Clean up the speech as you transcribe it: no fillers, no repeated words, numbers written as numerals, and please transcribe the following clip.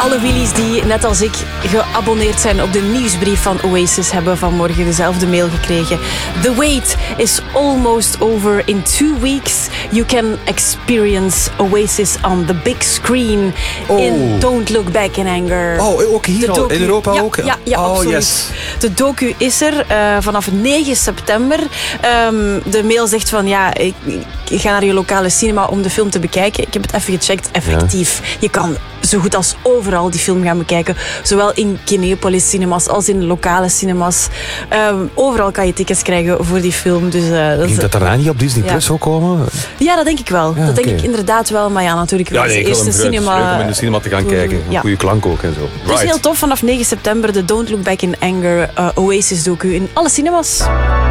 Alle Willy's die, net als ik, geabonneerd zijn op de nieuwsbrief van Oasis, hebben vanmorgen dezelfde mail gekregen. The wait is almost over. In 2 weeks you can experience Oasis on the big screen in Don't Look Back in Anger. Oh, ook hier al? In Europa ook? Ja, absoluut. Yes. De docu is er vanaf 9 september. De mail zegt van, ik ga naar je lokale cinema om de film te bekijken. Ik heb het even gecheckt. Effectief. Ja. Je kan zo goed als overal die film gaan bekijken. Zowel in Kinepolis cinemas als in lokale cinemas. Overal kan je tickets krijgen voor die film. Dus, denk dat daarna niet op Disney Plus zou komen? Ja, dat denk ik wel. Ja, dat denk ik inderdaad wel. Maar ja, natuurlijk wel eerst de cinema. Leuk om in de cinema te gaan kijken. Goede klank ook en zo. Het is heel tof. Vanaf 9 september de Don't Look Back in Anger Oasis docu in alle cinemas.